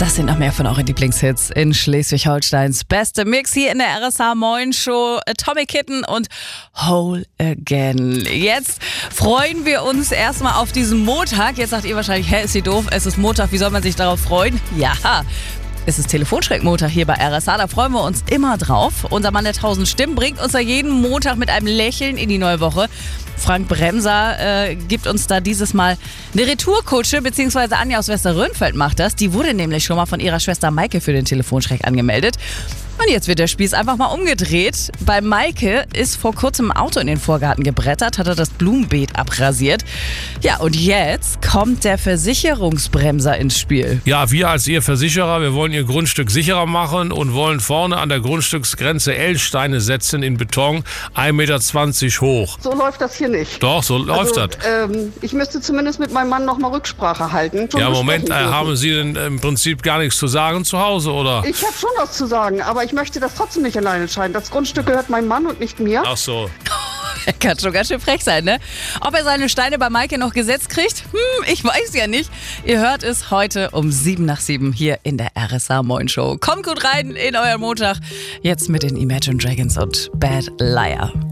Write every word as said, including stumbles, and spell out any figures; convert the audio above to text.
Das sind noch mehr von euren Lieblingshits in Schleswig-Holsteins beste Mix hier in der R S H Moin Show. Tommy Kitten und Whole Again. Jetzt freuen wir uns erstmal auf diesen Montag. Jetzt sagt ihr wahrscheinlich, hä, ist sie doof? Es ist Montag, wie soll man sich darauf freuen? Ja, es ist Telefonschreck-Montag hier bei R S H, da freuen wir uns immer drauf. Unser Mann der tausend Stimmen bringt uns da jeden Montag mit einem Lächeln in die neue Woche. Frank Bremser äh, gibt uns da dieses Mal eine Retourkutsche, beziehungsweise Anja aus Westerrönfeld macht das. Die wurde nämlich schon mal von ihrer Schwester Maike für den Telefonschreck angemeldet. Und jetzt wird der Spieß einfach mal umgedreht. Bei Maike ist vor kurzem ein Auto in den Vorgarten gebrettert, hat er das Blumenbeet abrasiert. Ja, und jetzt kommt der Versicherungsbremser ins Spiel. Ja, wir als Ihr Versicherer, wir wollen Ihr Grundstück sicherer machen und wollen vorne an der Grundstücksgrenze L-Steine setzen in Beton, ein Meter zwanzig hoch. So läuft das hier nicht. Doch, so läuft also, das. Ähm, ich müsste zumindest mit meinem Mann noch mal Rücksprache halten. Ja, im Moment äh, haben Sie denn im Prinzip gar nichts zu sagen zu Hause, oder? Ich habe schon was zu sagen, aber ich möchte das trotzdem nicht alleine entscheiden. Das Grundstück gehört meinem Mann und nicht mir. Ach so. Er kann schon ganz schön frech sein, ne? Ob er seine Steine bei Maike noch gesetzt kriegt? Hm, ich weiß ja nicht. Ihr hört es heute um sieben nach sieben hier in der R S H Moin Show. Kommt gut rein in euren Montag. Jetzt mit den Imagine Dragons und Bad Liar.